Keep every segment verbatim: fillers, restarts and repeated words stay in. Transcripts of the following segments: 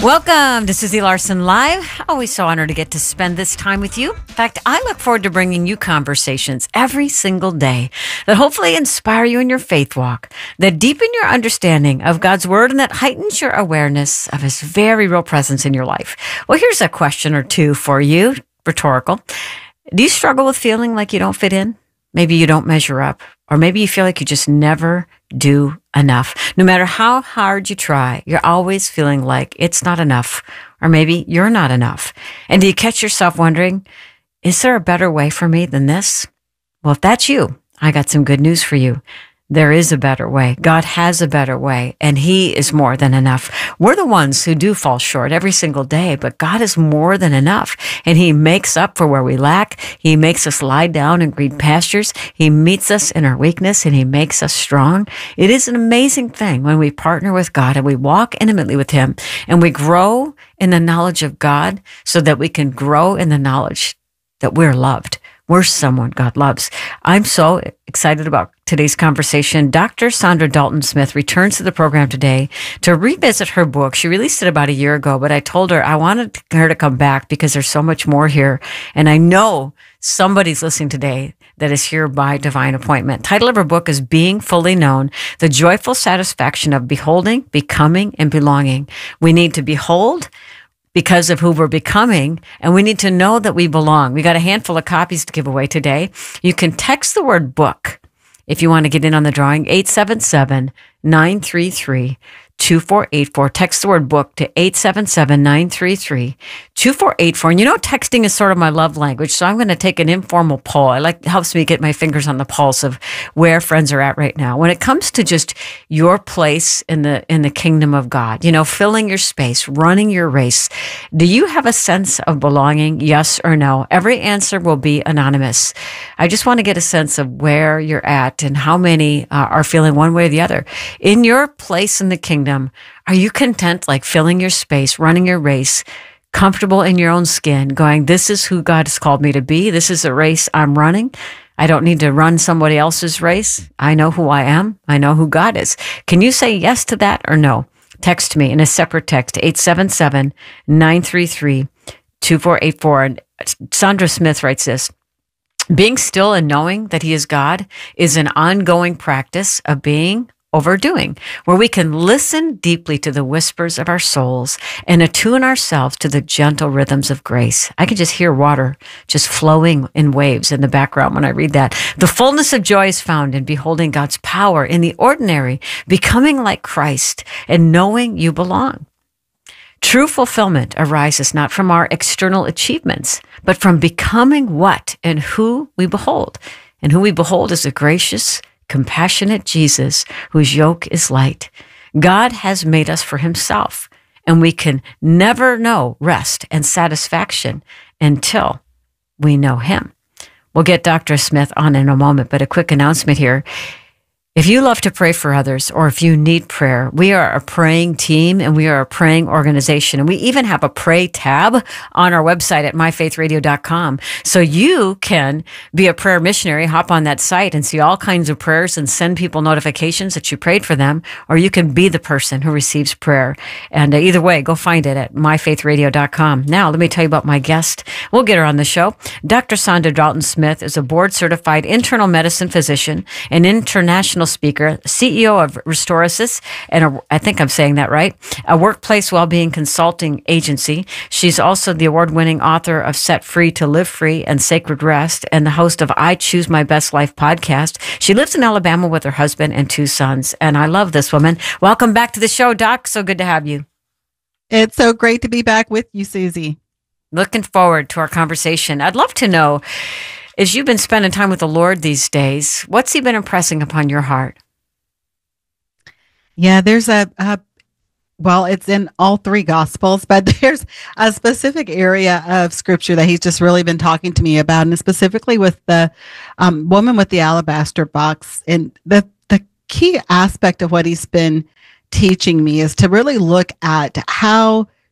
Welcome to Susie Larson Live. Always so honored to get to spend this time with you. In fact, I look forward to bringing you conversations every single day that hopefully inspire you in your faith walk, that deepen your understanding of God's Word, and that heightens your awareness of His very real presence in your life. Well, here's a question or two for you, rhetorical. Do you struggle with feeling like you don't fit in? Maybe you don't measure up, or maybe you feel like you just never do enough. No matter how hard you try, you're always feeling like it's not enough, or maybe you're not enough. And do you catch yourself wondering, is there a better way for me than this? Well, if that's you, I got some good news for you. There is a better way. God has a better way, and He is more than enough. We're the ones who do fall short every single day, but God is more than enough, and He makes up for where we lack. He makes us lie down in green pastures. He meets us in our weakness, and He makes us strong. It is an amazing thing when we partner with God and we walk intimately with Him, and we grow in the knowledge of God so that we can grow in the knowledge that we're loved. We're someone God loves. I'm so excited about today's conversation. Doctor Saundra Dalton Smith returns to the program today to revisit her book. She released it about a year ago, but I told her I wanted her to come back because there's so much more here. And I know somebody's listening today that is here by divine appointment. Title of her book is Being Fully Known, The Joyful Satisfaction of Beholding, Becoming, and Belonging. We need to behold because of who we're becoming, and we need to know that we belong. We got a handful of copies to give away today. You can text the word book if you want to get in on the drawing, eight seven seven, nine three three, two four eight four. Text the word book to eight seven seven, nine three three, two four eight four. And you know, texting is sort of my love language, so I'm going to take an informal poll. I like, it helps me get my fingers on the pulse of where friends are at right now. When it comes to just your place in the in the kingdom of God, you know, filling your space, running your race, do you have a sense of belonging? Yes or no? Every answer will be anonymous. I just want to get a sense of where you're at and how many uh, are feeling one way or the other. In your place in the kingdom, are you content, like filling your space, running your race, comfortable in your own skin, going, this is who God has called me to be. This is a race I'm running. I don't need to run somebody else's race. I know who I am. I know who God is. Can you say yes to that or no? Text me in a separate text, eight seven seven, nine three three, two four eight four. And Saundra Smith writes this: being still and knowing that He is God is an ongoing practice of being overdoing, where we can listen deeply to the whispers of our souls and attune ourselves to the gentle rhythms of grace. I can just hear water just flowing in waves in the background when I read that. The fullness of joy is found in beholding God's power in the ordinary, becoming like Christ, and knowing you belong. True fulfillment arises not from our external achievements, but from becoming what and who we behold. And who we behold is a gracious, compassionate Jesus, whose yoke is light. God has made us for Himself, and we can never know rest and satisfaction until we know Him. We'll get Doctor Smith on in a moment, but a quick announcement here. If you love to pray for others, or if you need prayer, we are a praying team and we are a praying organization. And we even have a pray tab on our website at my faith radio dot com. So you can be a prayer missionary, hop on that site and see all kinds of prayers and send people notifications that you prayed for them, or you can be the person who receives prayer. And uh, either way, go find it at my faith radio dot com. Now, let me tell you about my guest. We'll get her on the show. Doctor Saundra Dalton Smith is a board-certified internal medicine physician, an international speaker, C E O of Restorasis, and a, I think I'm saying that right, a workplace well-being consulting agency. She's also the award-winning author of Set Free to Live Free and Sacred Rest, and the host of I Choose My Best Life podcast. She lives in Alabama with her husband and two sons, and I love this woman. Welcome back to the show, Doc. So good to have you. It's so great to be back with you, Susie. Looking forward to our conversation. I'd love to know, as you've been spending time with the Lord these days, what's He been impressing upon your heart? Yeah, there's a, a, well, it's in all three Gospels, but there's a specific area of Scripture that He's just really been talking to me about, and specifically with the um, woman with the alabaster box. And the, the key aspect of what He's been teaching me is to really look at how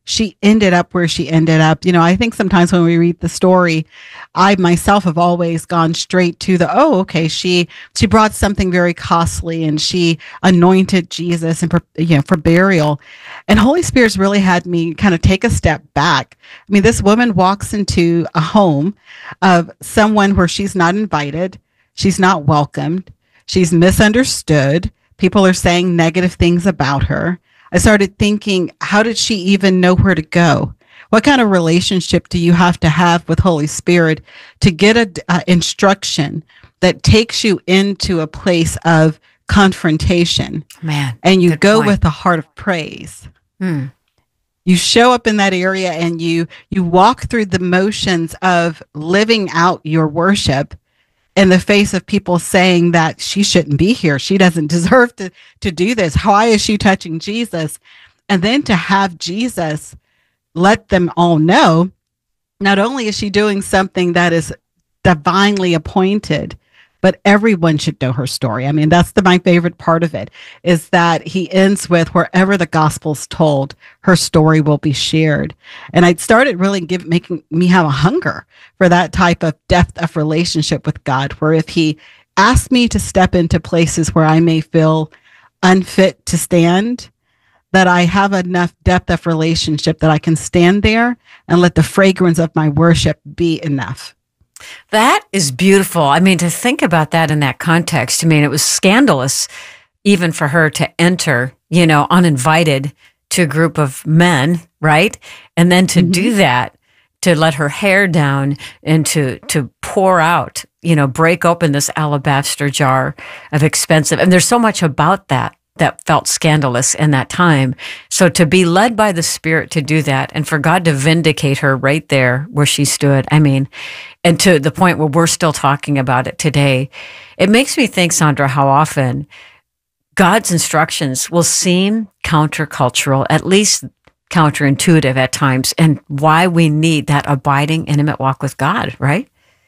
she ended up where she ended up. You know, I think sometimes when we read the story, I myself have always gone straight to the, oh, okay, she she brought something very costly and she anointed Jesus and, you know, for burial. And Holy Spirit's really had me kind of take a step back. I mean, this woman walks into a home of someone where she's not invited, she's not welcomed, she's misunderstood. People are saying negative things about her. I started thinking, how did she even know where to go? What kind of relationship do you have to have with Holy Spirit to get a, a instruction that takes you into a place of confrontation? Man, and you go point. with a heart of praise. Hmm. You show up in that area and you you walk through the motions of living out your worship in the face of people saying that she shouldn't be here. She doesn't deserve to, to do this. Why is she touching Jesus? And then to have Jesus let them all know, not only is she doing something that is divinely appointed, but everyone should know her story. I mean, that's the, my favorite part of it, is that he ends with wherever the gospel's told, her story will be shared. And I started really give, making me have a hunger for that type of depth of relationship with God, where if he asked me to step into places where I may feel unfit to stand, that I have enough depth of relationship that I can stand there and let the fragrance of my worship be enough. That is beautiful. I mean, to think about that in that context, I mean, it was scandalous even for her to enter, you know, uninvited to a group of men, right? And then to mm-hmm. do that, to let her hair down and to, to pour out, you know, break open this alabaster jar of expensive. And there's so much about that that felt scandalous in that time. So to be led by the Spirit to do that and for God to vindicate her right there where she stood, I mean, and to the point where we're still talking about it today, it makes me think, Sandra, how often God's instructions will seem countercultural, at least counterintuitive at times, and why we need that abiding, intimate walk with God, right?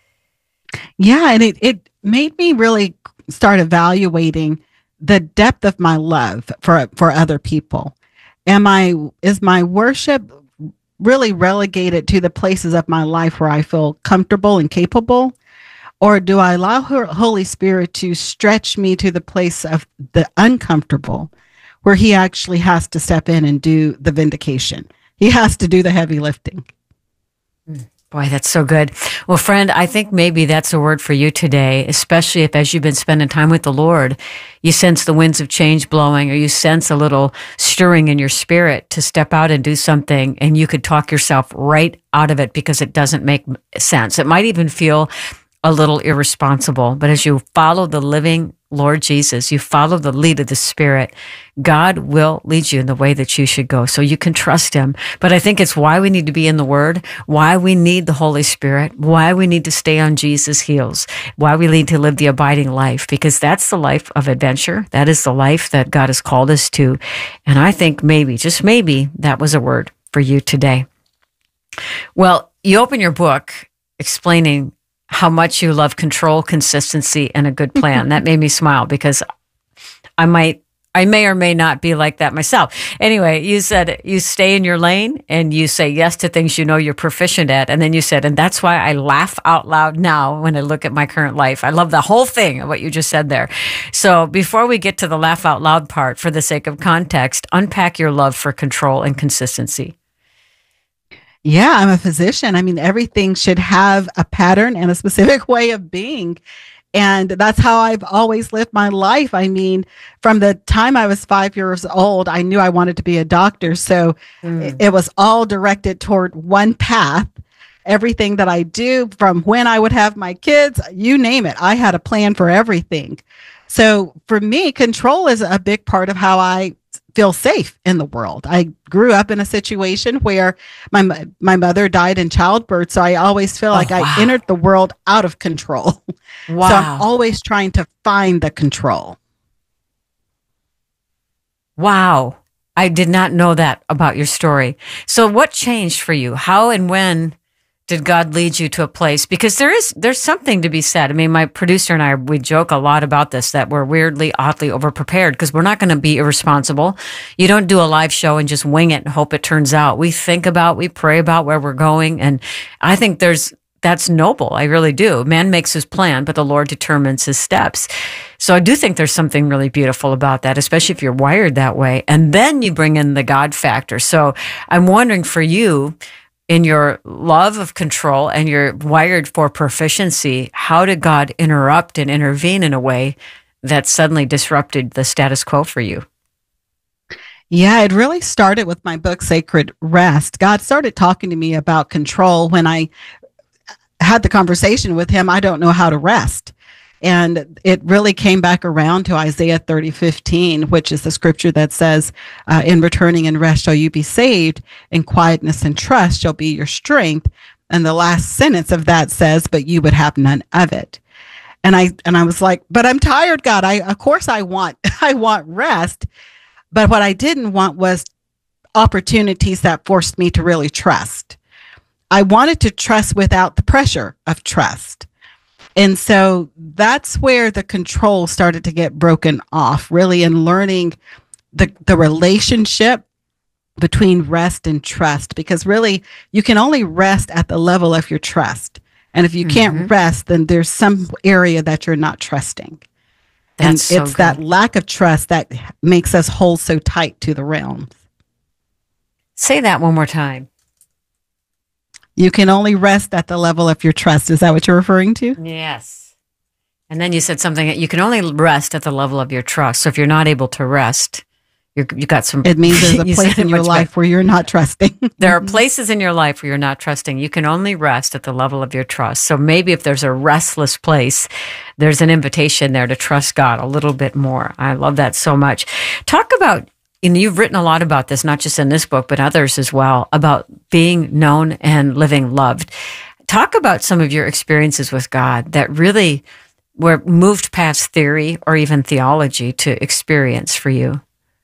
Yeah, and it, it made me really start evaluating the depth of my love for for other people. Am I is my worship really relegated to the places of my life where I feel comfortable and capable, or do I allow her Holy Spirit to stretch me to the place of the uncomfortable, where he actually has to step in and do the vindication? He has to do the heavy lifting. Boy, that's so good. Well, friend, I think maybe that's a word for you today, especially if as you've been spending time with the Lord, you sense the winds of change blowing, or you sense a little stirring in your spirit to step out and do something, and you could talk yourself right out of it because it doesn't make sense. It might even feel a little irresponsible, but as you follow the living Lord Jesus, you follow the lead of the Spirit, God will lead you in the way that you should go. So you can trust him. But I think it's why we need to be in the Word, why we need the Holy Spirit, why we need to stay on Jesus' heels, why we need to live the abiding life, because that's the life of adventure. That is the life that God has called us to. And I think maybe, just maybe, that was a word for you today. Well, you open your book explaining how much you love control, consistency, and a good plan. That made me smile because I might, I may or may not be like that myself. Anyway, you said you stay in your lane and you say yes to things you know you're proficient at. And then you said, and that's why I laugh out loud now when I look at my current life. I love the whole thing of what you just said there. So before we get to the laugh out loud part, for the sake of context, unpack your love for control and consistency. Yeah, I'm a physician. I mean, everything should have a pattern and a specific way of being. And that's how I've always lived my life. I mean, from the time I was five years old, I knew I wanted to be a doctor. So mm. it, it was all directed toward one path. Everything that I do, from when I would have my kids, you name it, I had a plan for everything. So for me, control is a big part of how I feel safe in the world. I grew up in a situation where my my mother died in childbirth, so I always feel oh, like wow. I entered the world out of control. Wow. So I'm always trying to find the control. Wow. I did not know that about your story. So what changed for you? How and when did God lead you to a place? Because there is, there's something to be said. I mean, my producer and I, we joke a lot about this, that we're weirdly, oddly overprepared because we're not going to be irresponsible. You don't do a live show and just wing it and hope it turns out. We think about, we pray about where we're going. And I think there's, that's noble. I really do. Man makes his plan, but the Lord determines his steps. So I do think there's something really beautiful about that, especially if you're wired that way. And then you bring in the God factor. So I'm wondering for you, in your love of control and you're wired for proficiency, how did God interrupt and intervene in a way that suddenly disrupted the status quo for you? Yeah, it really started with my book, Sacred Rest. God started talking to me about control when I had the conversation with him. I don't know how to rest. And it really came back around to Isaiah thirty fifteen, which is the scripture that says, uh, in returning and rest shall you be saved, in quietness and trust shall be your strength. And the last sentence of that says, but you would have none of it. And I, and I was like, but I'm tired, God. I, of course I want, I want rest. But what I didn't want was opportunities that forced me to really trust. I wanted to trust without the pressure of trust. And so that's where the control started to get broken off, really, in learning the, the relationship between rest and trust, because really you can only rest at the level of your trust. And if you mm-hmm. can't rest, then there's some area that you're not trusting. That's and so it's good. That lack of trust that makes us hold so tight to the realms. Say that one more time. You can only rest at the level of your trust. Is that what you're referring to? Yes. And then you said something that you can only rest at the level of your trust. So if you're not able to rest, you're, you got some. It means there's a place in your life better. Where you're not trusting. There are places in your life where you're not trusting. You can only rest at the level of your trust. So maybe if there's a restless place, there's an invitation there to trust God a little bit more. I love that so much. Talk about, and you've written a lot about this, not just in this book, but others as well, about being known and living loved. Talk about some of your experiences with God that really were moved past theory or even theology to experience for you.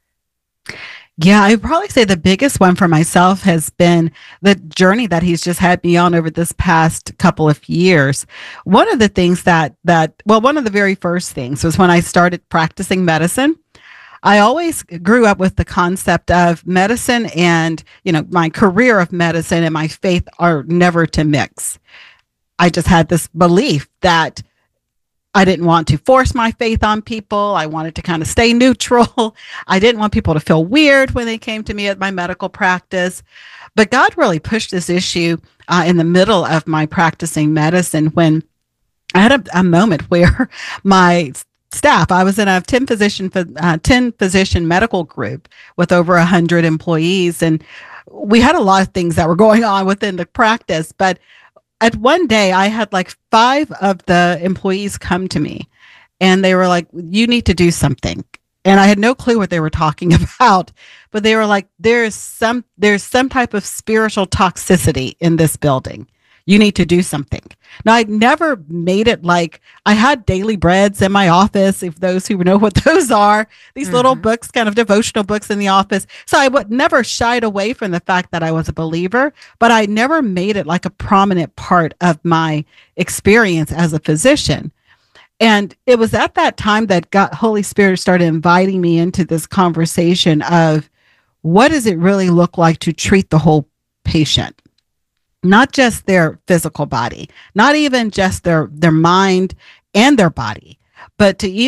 Yeah, I'd probably say the biggest one for myself has been the journey that he's just had me on over this past couple of years. One of the things that, that, well, one of the very first things was when I started practicing medicine. I always grew up with the concept of medicine and, you know, my career of medicine and my faith are never to mix. I just had this belief that I didn't want to force my faith on people. I wanted to kind of stay neutral. I didn't want people to feel weird when they came to me at my medical practice. But God really pushed this issue uh, in the middle of my practicing medicine when I had a, a moment where my staff, I was in a ten physician, uh, ten physician medical group with over a hundred employees. And we had a lot of things that were going on within the practice, but at one day I had like five of the employees come to me and they were like, you need to do something. And I had no clue what they were talking about, but they were like, there's some, there's some type of spiritual toxicity in this building. You need to do something. Now, I'd never made it like I had daily breads in my office, if those who know what those are, these mm-hmm. little books, kind of devotional books in the office. So I would never shied away from the fact that I was a believer, but I never made it like a prominent part of my experience as a physician. And it was at that time that God, Holy Spirit started inviting me into this conversation of what does it really look like to treat the whole patient? Not just their physical body, not even just their, their mind and their body, but to even